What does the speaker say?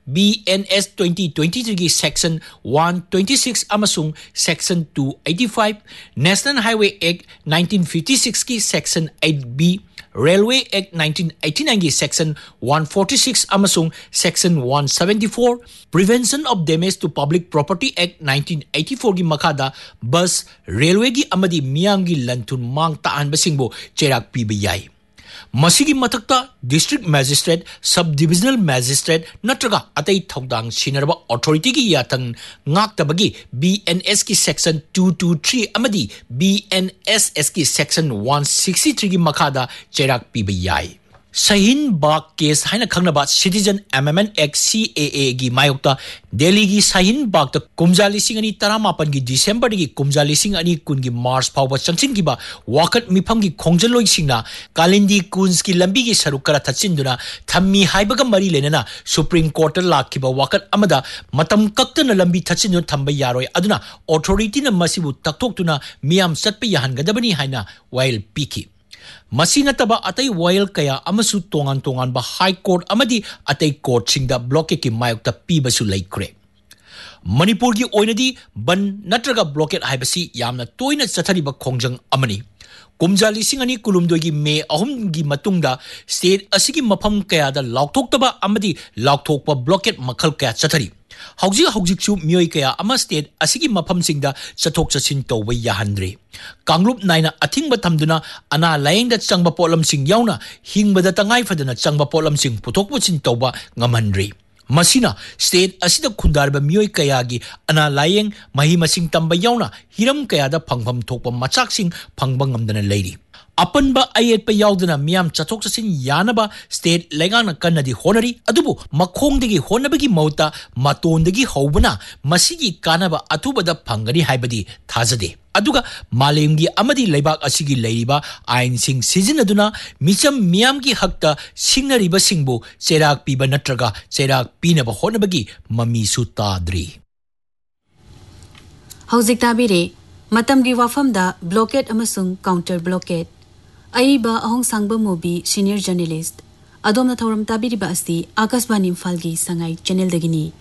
BNS 2023 की Section 126 अमसुंग Section 285, National Highway Act 1956 की Section 8B, Railway Act 1989 की Section 146 अमसुंग Section 174, Prevention of Damage to Public Property Act 1984 की मखादा बस railway की अमदी मियाम की लंथुन मांग ताहनबसिंगबो चेराक पीबा याई। मसीगी मथक्ता district magistrate, sub divisional magistrate नत्रगा अतई थौदांग सिनरबा authority की यातंग ngaktabagi BNS की सेक्शन 223 अमदी BNSS की सेक्शन 163 की मखादा चेराक पीबा याई। सहीन बाग case हाइना खंगनबा citizen amendment act CAA की मायोक्ता दिल्ली की सहीन बाग तक कुमजा लिसिंग अनि तरामापन की दिसंबर की कुमजा लिसिंग अनि कुन की मार्च फाउबा चंगचिन की बा वाकट मिफम की खोंजल लोई सिंगना कालिंदी कुंस की लंबी की सरुक करा थचिंदुना थम्मी हाइबगा मरी लेना सुप्रीम कोर्ट लाखिबा वाकट अमदा मतम कक्तन लंबी थचिंदु थंबा यारोय अदुना अथॉरिटी न मसिबु तक्थोक्तुना मियाम चटपे याहनगदबनी हाइना वाइल पीकी। मसी नतबा अतई वायल कया अमसु तोंगान तोंगान बा हाई कोर्ट अमदी अतई कोर्ट सिंगदा ब्लॉकेट की मायोक्ता पीबसु लैख्रे। मणिपुर की ओइनदी बन नत्रगा ब्लॉकेट हाइबसी यामना तोइना चथरिबा खोंजंग अमनी। कुमजा लिसिंग अनि कुलुमदोगी मे अहुम की मतुंगदा स्टेट असिगी मफम कयादा लाउथोक्तबा अमदी लाउथोक्पा ब्लॉकेट मखल कया चथरी। हौजिक मियोई कया अमा स्टेट असिगी मफम सिंगदा चथोक चसिन तौबा याहनद्रे। कांगलुप नाइना अथिंग थमदुना अना लायंग चंगबा पोलम सिंग याउना हिंगबदा तंगाई फदना चंगबा पोलम सिंग पुथोक पुचिन तौबा ngamhandre। मसीना स्टेट असिदा खुंदारबा मियोई कयागी अना लायंग मही मसिंग तंबा याउना हिरम कयादा फंगफम थोकपा मचाक सिंग फंगबा ngamdana लेरी। अपनबा अयेटपा याउदना मियाम चथोक चसिन यानबा स्टेट लेगाना कन्नदी होनरी अदुबु मखोंदगी होनबगी मौता मतोंदगी हौबना मसिगी कानबा अथुबदा फंगनी हाइबदी थाजदे। अदुगा मालेमगी अमदी लेबाक असिगी लेरिबा आइन सिंग सिजिनदुना मिचम मियाम की हक्ता सिंगनरिबा सिंगबु चेराक पीबा नत्रगा चेराक पीनबा होनबगी ममीसु ताद्री। हौजिक ताबिरे मतमगी वाफमदा blockade अमसुंग counter blockade अईबा अहोंग सांगबा movie senior journalist अदोमना थौरम ताबिरिबा अस्ति आकाशवाणी इम्फाल की संगाई चैनल दगिनी।